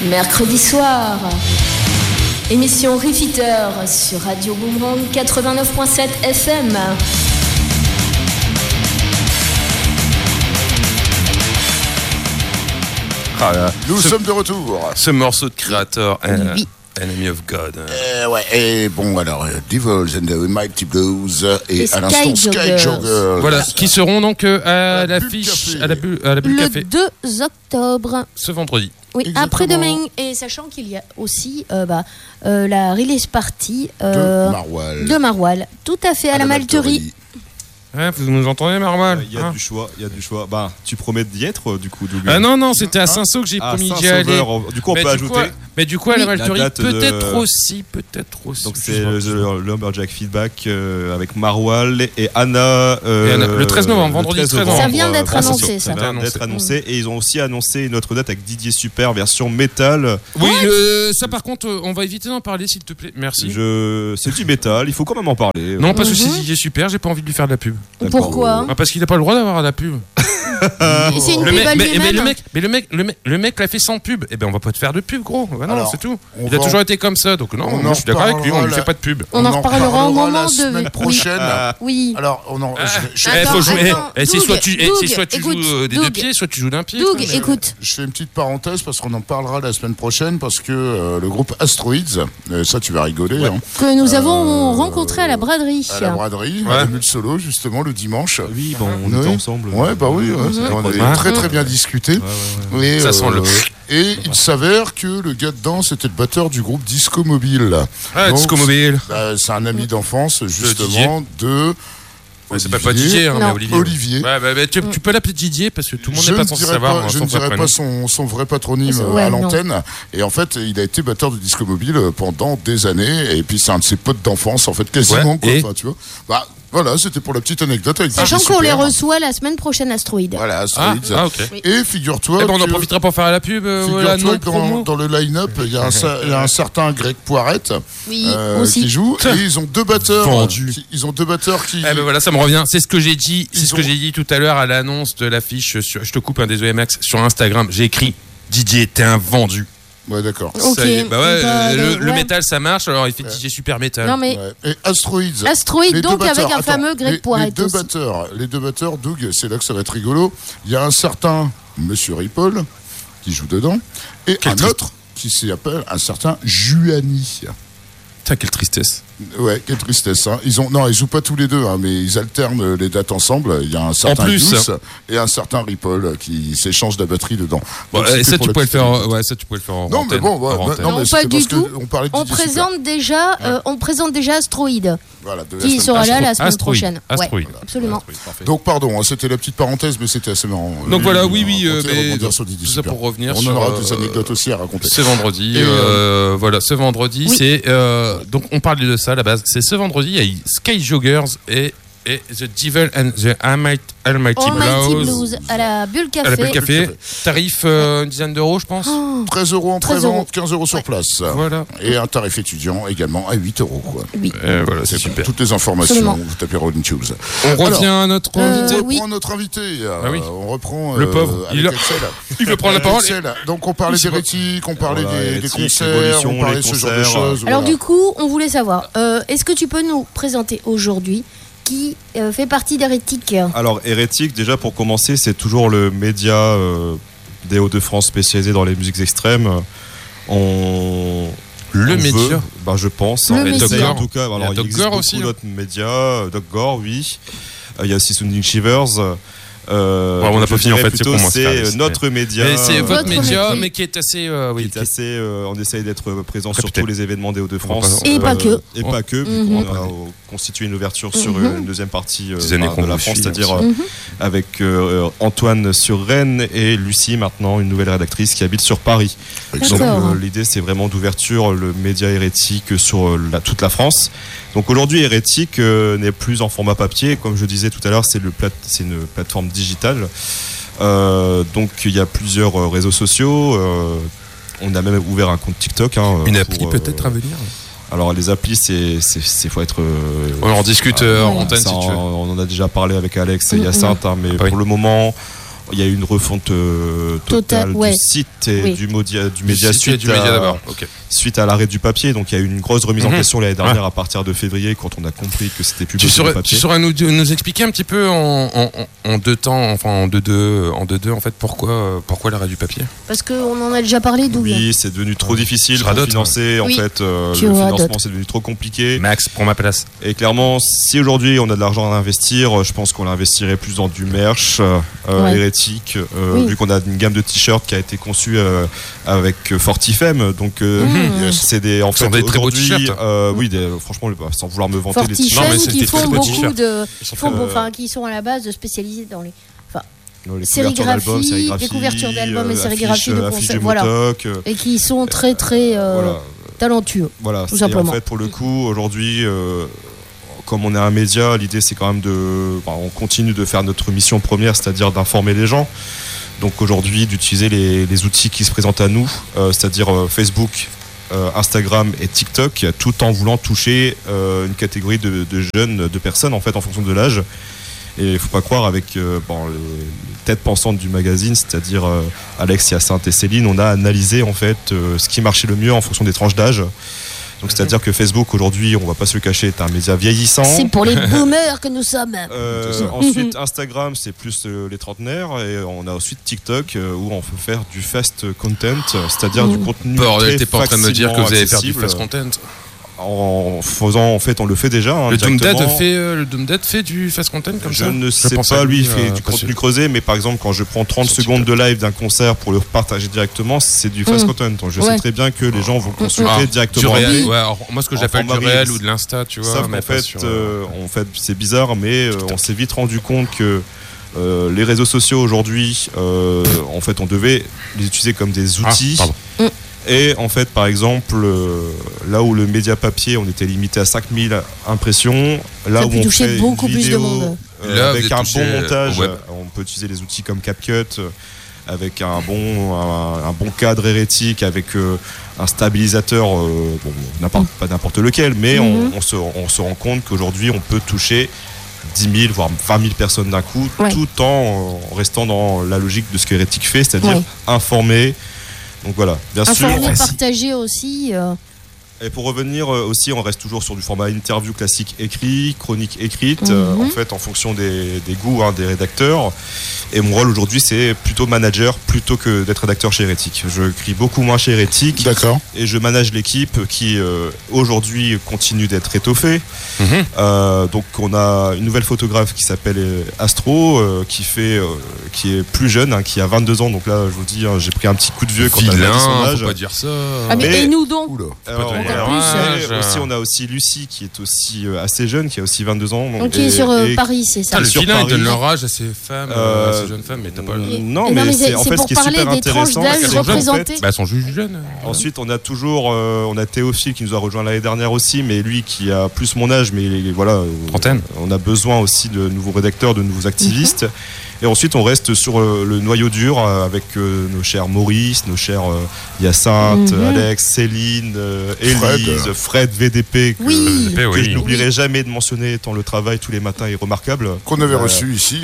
Mercredi soir, émission Refitter sur Radio Boomerang 89.7 FM. Nous sommes de retour. Ce morceau de créateur, Oui. Enemy of God. Ouais, et bon, alors, Devils and the Mighty Blues et à Sky l'instant Joggers. Sky Joggers. Voilà, qui seront donc à la l'affiche, Bulle à la Bulle Le Café, 2 octobre. ce vendredi. Oui, Exactement. après-demain. Et sachant qu'il y a aussi la release party De Marwal. de Marwal. Tout à fait, à la Malterie. Ouais, vous nous entendez, Marmal? Il y a du choix, il y a du choix. Bah, tu promets d'y être du coup, Doug. Ah non, c'était à Saint-Sau que j'ai Ah, promis d'y aller. Saint-Sauveur. Du coup, on peut ajouter. Mais du coup, à la Oui. Malterie, La date peut-être de- aussi. Donc c'est le Lumberjack Feedback avec Marwal et Anna. Le 13 novembre, vendredi 13 novembre. Ça vient d'être à annoncé, Saint-Saul. ça. vient d'être annoncé. Et ils ont aussi annoncé une autre date avec Didier Super, version métal. Oui, ça par contre, on va éviter d'en parler, s'il te plaît. Merci. C'est du métal, il faut quand même en parler. Non, parce que c'est DJ Super, j'ai pas envie de lui faire de la pub. Pourquoi Ah, parce qu'il a pas le droit d'avoir de la pub. C'est une Le pub mec, à mais lui-même. le mec l'a fait sans pub. Eh ben, on va pas te faire de pub, gros. Voilà, Alors, c'est tout. on Il a va toujours été comme ça, donc non, on moi, en je suis d'accord avec lui, on lui reparlera fait pas de pub. On en reparlera au moment la de. semaine prochaine. Oui. Alors, je Attends, Faut jouer. attends. C'est soit tu Écoute, joues des Doug. deux pieds, soit tu joues d'un pied. Doug, quoi. écoute. je fais une petite parenthèse parce qu'on en parlera la semaine prochaine parce que le groupe Asteroids, ça tu vas rigoler, hein, Que nous avons rencontré à la braderie. à la braderie, Ouais. à Mule Solo justement le dimanche. Oui, bon, on Ouais. était ensemble. Ouais, bah oui, on avait Ouais. très très bien discuté. Et, Ça sent le- Et il s'avère que le gars dedans, c'était le batteur du groupe Disco Mobile. Ah, Donc, Disco Mobile. c'est un ami d'enfance, justement, de. Ouais, c'est pas Didier, hein, Non. mais Olivier. Olivier. Ouais, bah, tu peux l'appeler Didier parce que tout le monde n'est pas censé savoir. Je ne dirais pas son vrai patronyme Ouais, à non. l'antenne. Et en fait, il a été batteur de Disco Mobile pendant des années. Et puis, c'est un de ses potes d'enfance, en fait, quasiment. Ouais, Quoi. et Enfin, tu vois. Bah, voilà, c'était pour la petite anecdote. Avec Sachant Didier qu'on les Super. reçoit la semaine prochaine, Asteroid. Voilà, Ah, Asteroids. ok. Et figure-toi Eh ben, on en que- profitera pour faire la pub. Voilà, Figure-toi non que promo. dans le line-up, il y a un certain Greg Poirette Oui, qui aussi. joue. Et ils ont deux batteurs. Vendu. Ils ont deux batteurs qui. Eh ben voilà, ça me revient. C'est ce que j'ai dit. C'est Ils ce que ont- j'ai dit tout à l'heure à l'annonce de l'affiche. Je te coupe, désolé Max. Sur Instagram, j'ai écrit Didier, t'es un vendu. Ouais, d'accord. Ok. Ça y est. Bah ouais, Bah, le ouais. métal ça marche. Alors il fait DJ Super Metal. Non, mais Ouais. Et Asteroids. Asteroid, Les donc deux avec batteurs. un fameux Greg Poirette aussi. Les deux batteurs, Doug, c'est là que ça va être rigolo. Il y a un certain Monsieur Ripoll qui joue dedans et Quelle un autre qui s'appelle un certain Juani. Putain, quelle tristesse. Ouais, quelle tristesse. Hein. Ils jouent pas tous les deux, hein, mais ils alternent les dates ensemble. Il y a un certain plus, Goose et un certain Ripoll qui s'échangent de la batterie dedans. Bon, Donc, et c'était ça pour tu la pouvais le petite faire. anecdote. Ouais, ça tu pouvais le faire en Non, antenne, mais bon, ouais, hors antenne. non, Non, mais pas c'était du parce tout. qu'on parlait de On Didier Super. présente déjà Asteroid, Voilà, de la qui semaine sera là la semaine Asteroid. prochaine. Asteroid. Ouais, absolument. Parfait. Donc pardon, hein, c'était la petite parenthèse, mais c'était assez marrant. Donc voilà, oui, rebondir mais sur Didier tout ça Super. pour revenir On sur, en aura des anecdotes aussi à raconter. C'est vendredi. Et, voilà, ce vendredi, Oui. c'est donc on parlait de ça à la base. C'est ce vendredi, il y a eu Sky Joggers et The Devil and the Almighty Almighty Blues Blues à la Bulle à la Bulle Café. Café. Tarif une dizaine d'euros, je pense. 13 euros en 13 euros. pré-vente, 15 euros sur Ouais. place. Voilà. Et un tarif étudiant également à 8 euros. Quoi. Oui. Voilà, c'est C'est bon, super. toutes les informations, Absolument. vous tapez Rolling Tubes. On revient à notre invité. On oui. reprend notre invité. Ah oui. On reprend Le pauvre. avec Il a- Axel. Il veut prendre la Avec parole. Axel. Donc on parlait Oui, c'est d'hérétiques, on parlait Voilà, des hérétiques, concerts, l'évolution, on parlait de les ce genre de concerts. choses. Alors voilà. du coup, on voulait savoir, est-ce que tu peux nous présenter aujourd'hui qui fait partie d'Hérétique? Alors, Hérétique, déjà pour commencer, c'est toujours le média des Hauts-de-France spécialisé dans les musiques extrêmes. Le on média. veut, bah, je pense. Le On média. essaye en tout cas. Il y a Alors, il Doc existe Gore beaucoup aussi, hein. d'autres médias. Doc Gore, oui. Il y a aussi Sounding Shivers. on n'a pas fini en fait, c'est pour moi. C'est notre média. Mais c'est votre Votre média, métier. mais qui est assez. qui est assez, on essaye d'être présent sur Réputé. tous les événements des Hauts-de-France. Et pas que. Et pas que, vu qu'on a constitué une ouverture sur une deuxième partie Des années qu'on de la vous France, suit c'est-à-dire aussi. avec Antoine sur Rennes et Lucie maintenant, une nouvelle rédactrice qui habite sur Paris. Donc D'accord. l'idée c'est vraiment d'ouverture le média hérétique sur toute la France. Donc aujourd'hui Hérétique n'est plus en format papier, comme je disais tout à l'heure, c'est une plateforme digitale. Donc il y a plusieurs réseaux sociaux. On a même ouvert un compte TikTok. Une appli peut-être à venir. Alors les applis, faut être. On en discute en antenne ça, si tu veux. on en a déjà parlé avec Alex et Hyacinthe, mais Oui. pour le moment, Il y a eu une refonte totale du site et du média suite suite à l'arrêt du papier. Donc il y a eu une grosse remise en question l'année dernière à partir de février quand on a compris que c'était plus possible le papier. Tu saurais nous expliquer un petit peu en deux temps, enfin en deux en fait pourquoi l'arrêt du papier? Parce qu'on en a déjà parlé, Doug. Oui, c'est devenu trop difficile pour financer. En fait, le financement c'est devenu trop compliqué. Max, prends ma place. Et clairement, si aujourd'hui on a de l'argent à investir, je pense qu'on l'investirait plus dans du merch hérétique, vu qu'on a une gamme de t-shirts qui a été conçue avec Fortifem. Donc c'est des en fait des très beaux t-shirts. Franchement, sans vouloir me vanter, les t-shirts qui font beaucoup de, qui sont à la base spécialisés dans les sérigraphie, les couvertures d'albums et sérigraphies de concerts, voilà, et qui sont très très talentueux. Voilà, tout simplement. En fait, pour le coup, aujourd'hui, comme on est un média, l'idée c'est quand même on continue de faire notre mission première, c'est-à-dire d'informer les gens. Donc aujourd'hui, d'utiliser les outils qui se présentent à nous, c'est-à-dire Facebook, Instagram et TikTok, tout en voulant toucher une catégorie de jeunes, de personnes en fait en fonction de l'âge. Et il ne faut pas croire avec les têtes pensantes du magazine, c'est-à-dire Alex, Hyacinthe et Céline, on a analysé en fait ce qui marchait le mieux en fonction des tranches d'âge. Donc c'est-à-dire que Facebook aujourd'hui, on va pas se le cacher, est un média vieillissant. C'est pour les boomers que nous sommes. Ensuite Instagram, c'est plus les trentenaires, et on a ensuite TikTok où on peut faire du fast content, c'est-à-dire du contenu Bordel, t'es pas en train de me dire que vous allez faire du accessible. fast content? En faisant, en fait, on le fait déjà. Le Doom Dead fait du fast content comme ça? Je ne sais pas, lui, il fait du contenu creusé, mais par exemple, quand je prends 30 secondes de live d'un concert pour le partager directement, c'est du fast content. Donc, je sais très bien que les gens vont consulter directement. Moi, ce que j'appelle du réel ou de l'insta, tu vois. En fait, c'est bizarre, mais on s'est vite rendu compte que les réseaux sociaux aujourd'hui, en fait, on devait les utiliser comme des outils. Et en fait, par exemple, là où le média papier, on était limité à 5000 impressions, là où on fait beaucoup une vidéo, plus de monde. Avec un bon montage, on peut utiliser les outils comme CapCut, avec un bon cadre hérétique, avec un stabilisateur, pas n'importe lequel, mais on se rend compte qu'aujourd'hui, on peut toucher 10 000, voire 20 000 personnes d'un coup, tout en restant dans la logique de ce qu'Hérétique fait, c'est-à-dire informer. Donc voilà, bien sûr. Partager aussi. Et pour revenir aussi, on reste toujours sur du format interview classique écrit, chronique écrite, en fait en fonction des goûts des rédacteurs. Et mon rôle aujourd'hui, c'est plutôt manager plutôt que d'être rédacteur chez Hérétique. Je écris beaucoup moins chez Hérétique. D'accord. Et je manage l'équipe qui aujourd'hui continue d'être étoffée. Donc on a une nouvelle photographe qui s'appelle Astro, qui est plus jeune, qui a 22 ans. Donc là, je vous dis, j'ai pris un petit coup de vieux quand elle a dit son âge. Faut pas dire ça. Et nous donc. Aussi, on a aussi Lucie qui est aussi assez jeune, qui a aussi 22 ans. Donc qui est sur Paris, c'est ça. Le vilain, il donne leur âge à ces femmes, à ces jeunes femmes, mais t'as pas. Non, mais c'est en fait ce qui est super intéressant. Elles sont juste jeunes. Ensuite, on a toujours, Théophile qui nous a rejoint l'année dernière aussi, mais lui qui a plus mon âge, mais voilà. Trentaine. On a besoin aussi de nouveaux rédacteurs, de nouveaux activistes. Et ensuite, on reste sur le noyau dur avec nos chers Maurice, nos chers Hyacinthe, Alex, Céline, Élise, Fred VDP, que je n'oublierai jamais de mentionner tant le travail tous les matins est remarquable. Qu'on avait reçu ici.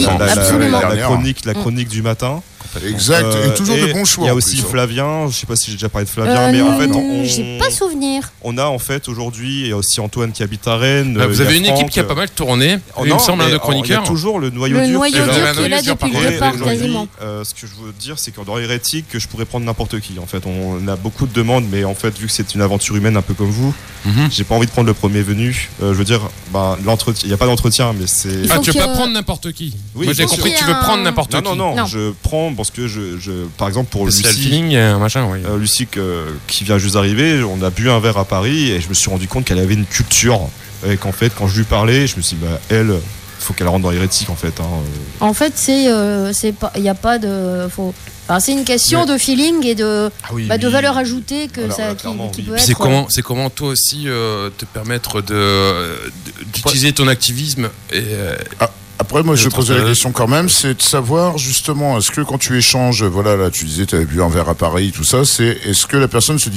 La chronique du matin. Exact, et toujours de bons choix. Il y a aussi Flavien, je ne sais pas si j'ai déjà parlé de Flavien, mais en fait, j'ai pas souvenir. On a en fait aujourd'hui, il y a aussi Antoine qui habite à Rennes. Vous avez une équipe qui a pas mal tourné, il me semble, de chroniqueurs. Il y a toujours le noyau dur. Le noyau dur qui est là depuis le départ, quasiment. Ce que je veux dire, c'est qu'en dans Hérétique, je pourrais prendre n'importe qui. En fait, on a beaucoup de demandes, mais en fait, vu que c'est une aventure humaine un peu comme vous, j'ai pas envie de prendre le premier venu. Je veux dire, l'entretien, il n'y a pas d'entretien, mais c'est. Ah, tu veux pas prendre n'importe qui? Moi, j'ai compris que tu veux prendre n'importe qui. Non, je prends parce que par exemple pour Lucie, Lucie qui vient juste d'arriver, on a bu un verre à Paris et je me suis rendu compte qu'elle avait une culture et qu'en fait quand je lui parlais, je me suis dit elle, faut qu'elle rentre dans Hérétique en fait. En fait c'est pas, il y a pas de c'est une question de feeling et de valeur ajoutée que qui peut être. C'est comment toi aussi te permettre d'utiliser ton activisme et Après, moi, je vais poser la question quand même, c'est de savoir justement, est-ce que quand tu échanges, voilà, là, tu disais, tu avais bu un verre à Paris, tout ça, est-ce que la personne se dit,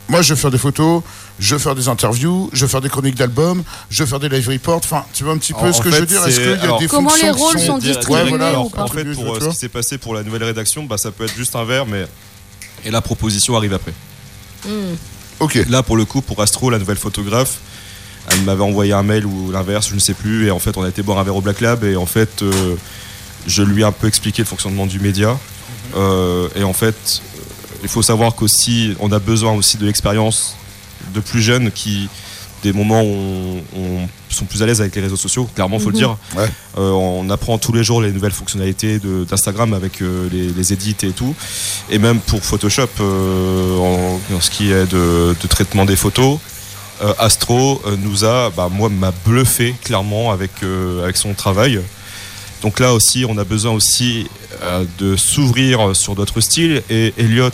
moi, je vais faire des photos, je vais faire des interviews, je vais faire des chroniques d'albums, je vais faire des live reports. Enfin, tu vois un petit peu ce que je veux dire. Est-ce qu'il y a des comment fonctions les rôles sont distribués ou pas? En fait, pour ce qui s'est passé pour la nouvelle rédaction, ça peut être juste un verre, mais et la proposition arrive après. Ok. Là, pour le coup, pour Astro, la nouvelle photographe, elle m'avait envoyé un mail ou l'inverse, je ne sais plus. Et en fait, on a été boire un verre au Black Lab et en fait, je lui ai un peu expliqué le fonctionnement du média. Et en fait, il faut savoir qu'aussi, on a besoin aussi de l'expérience de plus jeunes qui, des moments où on sont plus à l'aise avec les réseaux sociaux, clairement, faut le dire. Ouais. On apprend tous les jours les nouvelles fonctionnalités d'Instagram avec les edits et tout. Et même pour Photoshop, en ce qui est de traitement des photos, Astro m'a bluffé clairement avec son travail. Donc là aussi, on a besoin aussi de s'ouvrir sur d'autres styles. Et Elliot,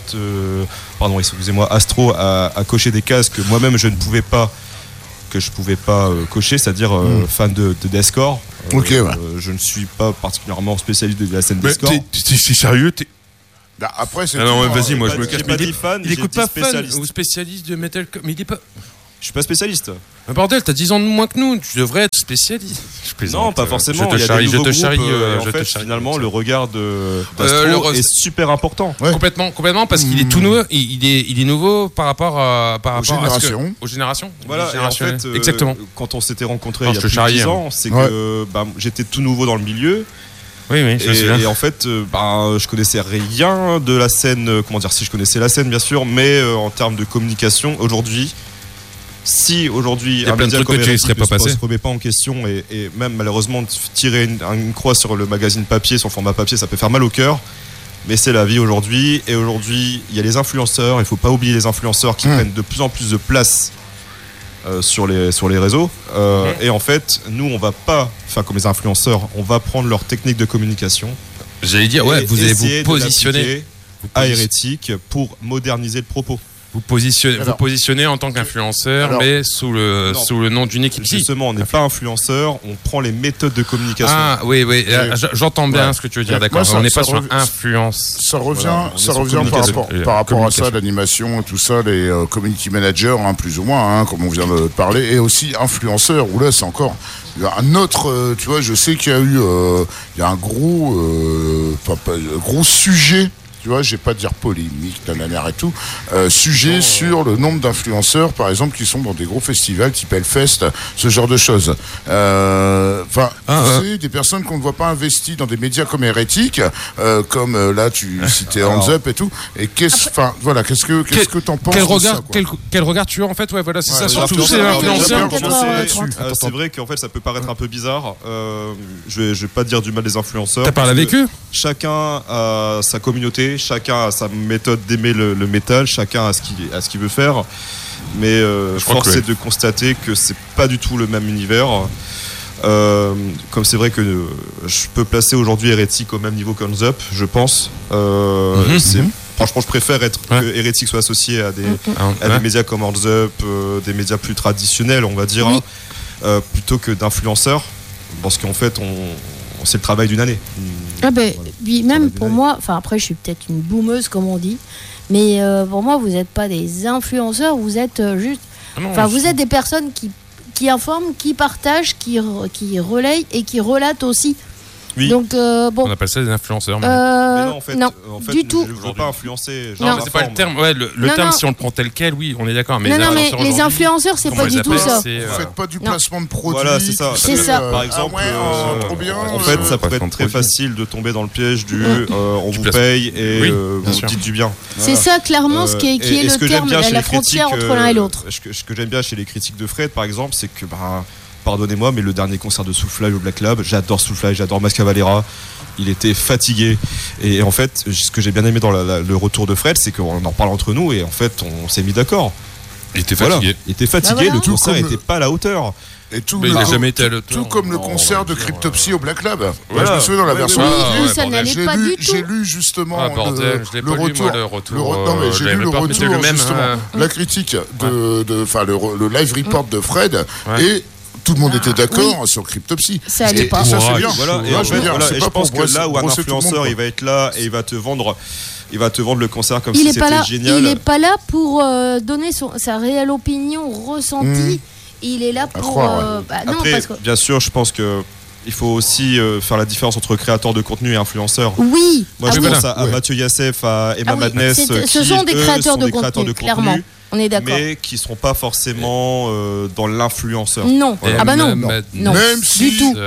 Astro a coché des cases que moi-même je ne pouvais pas cocher, c'est-à-dire fan de deathcore. Je ne suis pas particulièrement spécialiste de la scène deathcore. T'es sérieux? Après, c'est. Non, vas-y, moi je me cache. Il écoute pas fan ou spécialiste de metal, mais il est pas. Je suis pas spécialiste. Mais bordel, t'as 10 ans de moins que nous, tu devrais être spécialiste. Non, pas forcément. Je te charrie. Finalement, le regard d'Astro est super important. Ouais. Complètement, parce qu'il est tout nouveau. Il est nouveau par rapport aux générations. Voilà. En fait, exactement. Quand on s'était rencontrés il y a plus de 10 ans, c'est que j'étais tout nouveau dans le milieu. Oui, et en fait, je connaissais rien de la scène. Si je connaissais la scène, bien sûr, mais en termes de communication, aujourd'hui. Si aujourd'hui un média comme Hérétique ne se remet pas en question et même malheureusement tirer une croix sur le magazine papier, sur le format papier, ça peut faire mal au cœur, mais c'est la vie aujourd'hui. Et aujourd'hui, il y a les influenceurs, il ne faut pas oublier les influenceurs qui prennent de plus en plus de place sur les réseaux. Et en fait, nous, on va pas, comme les influenceurs, on va prendre leur technique de communication. J'allais dire, vous allez vous positionner à Hérétique pour moderniser le propos. Vous positionnez en tant qu'influenceur, mais sous le nom d'une équipe. Justement, on n'est pas influenceur, on prend les méthodes de communication. Ah oui, j'entends bien ce que tu veux dire, d'accord. On n'est pas sur influence. Ça revient par rapport à ça, l'animation et tout ça, les community managers, plus ou moins, comme on vient de parler, et aussi influenceurs, où là c'est encore un autre, tu vois, je sais qu'il y a eu un gros sujet. Tu vois, je vais pas dire polémique, nanana et tout. Sujet sur le nombre d'influenceurs, par exemple, qui sont dans des gros festivals type Hellfest, ce genre de choses. Tu sais, des personnes qu'on ne voit pas investies dans des médias comme Hérétique, comme là tu citais Hands Up et tout. Et qu'est-ce que t'en penses quel regard tu as en fait? C'est ça. Surtout ces influenceurs. C'est vrai qu'en fait, ça peut paraître un peu bizarre. Je vais pas dire du mal des influenceurs. T'as parlé avec eux? Chacun a sa communauté. Chacun a sa méthode d'aimer le métal, chacun a ce qu'il veut faire, mais force est de constater que c'est pas du tout le même univers. Comme c'est vrai que je peux placer aujourd'hui Hérétique au même niveau qu'Hands Up, je pense. Franchement, je préfère que Hérétique soit associé à des médias comme Hands Up, des médias plus traditionnels, on va dire, plutôt que d'influenceurs, parce qu'en fait, c'est le travail d'une année. Puis même pour moi, après je suis peut-être une boumeuse comme on dit, mais pour moi vous n'êtes pas des influenceurs, vous êtes juste, vous êtes des personnes qui informent, qui partagent, qui relayent et qui relatent aussi. Oui. Donc on appelle ça des influenceurs. Mais non, en fait, du tout. Je ne veux pas influencer. Non, mais c'est pas le terme. Le terme, si on le prend tel quel, oui, on est d'accord. Mais les influenceurs, c'est pas du tout ça. Vous faites pas du placement de produits. Voilà, c'est ça. C'est ça. Par exemple, trop bien. En fait, ça peut être très facile de tomber dans le piège du on vous paye et vous dites du bien. C'est ça, clairement, ce qui est le terme, la frontière entre l'un et l'autre. Ce que j'aime bien chez les critiques de Fred, par exemple, c'est que pardonnez-moi, mais le dernier concert de Soulfly au Black Lab, j'adore Soulfly, j'adore Max Cavalera. Il était fatigué. Et en fait, ce que j'ai bien aimé dans le retour de Fred, c'est qu'on en parle entre nous et en fait, on s'est mis d'accord. Il était fatigué. Il était fatigué, le concert n'était pas à la hauteur. Il n'a jamais été à l'auteur. Tout comme le concert de Cryptopsy au Black Lab. Je me souviens dans la version. Ça n'allait pas du tout. J'ai lu justement le retour. Non, mais j'ai lu le retour, justement. La critique le live report de Fred et tout le monde était d'accord sur Cryptopsy. Ça allait pas. Et ça, c'est bien. Voilà, et je pense que là où un influenceur, il va être là et il va te vendre le concert comme si c'était génial. Il n'est pas là pour donner sa réelle opinion ressentie. Il est là pour. Non, parce que... Bien sûr, je pense que. Il faut aussi faire la différence entre créateur de contenu et influenceur. Oui. Moi, je pense à Mathieu Yassef, à Emma Madness. Ce sont des créateurs de contenu, clairement. On est d'accord. Mais qui ne seront pas forcément dans l'influenceur. Non. Voilà. Ah bah non. Même si, du tout.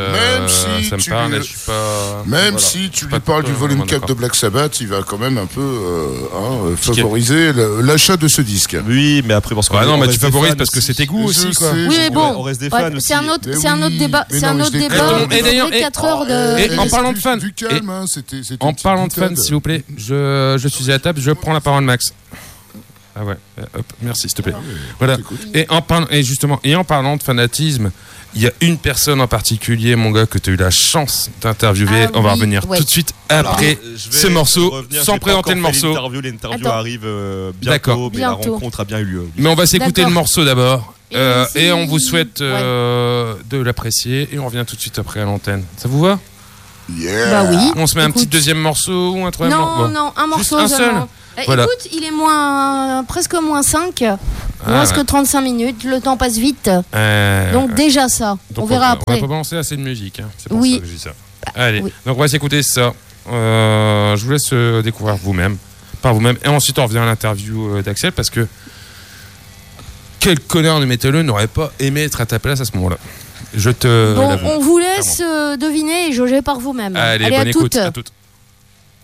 Même si tu lui parles du volume 4 de Black Sabbath, il va quand même un peu favoriser l'achat de ce disque. Oui, mais après, parce que non, mais tu favorises parce que c'est tes goûts aussi, quoi. Oui, mais bon, on reste des fans aussi. C'est un autre débat. C'est un autre débat. Et d'ailleurs, 4 heures de. En parlant de fans, en parlant de fans, s'il vous plaît, je suis à la table, je prends la parole, Max. Ah ouais, hop, merci s'il te plaît. Voilà. Et en parlant de fanatisme, il y a une personne en particulier, mon gars, que tu as eu la chance d'interviewer. On va revenir tout de suite après ce morceau, sans présenter le morceau. L'interview arrive bientôt, mais la rencontre a bien eu lieu. Mais on va s'écouter le morceau d'abord. Et on vous souhaite de l'apprécier. Et on revient tout de suite après à l'antenne. Ça vous va? Bah oui. On se met un petit deuxième morceau ou un troisième morceau? Non, un morceau un seul. Voilà. Écoute, il est presque moins 5. Moins que 35 minutes. Le temps passe vite. Donc déjà ça. Donc on verra après. On va pas balancer assez de musique. Hein. C'est pour ça que je dis ça. Allez, donc on va s'écouter ça. Je vous laisse découvrir par vous-même. Et ensuite on revient à l'interview d'Axel parce que quel connard de métalleux n'aurait pas aimé être à ta place à ce moment-là. On vous laisse deviner et jauger par vous-même. Allez, bonne écoute. À toutes.